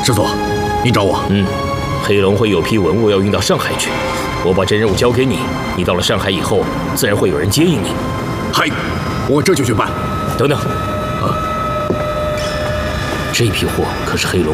师祖，您找我？ 黑龙会有批文物要运到上海去，我把这任务交给你，你到了上海以后，自然会有人接应你。 嗨，我这就去办。 等等，这批货可是黑龙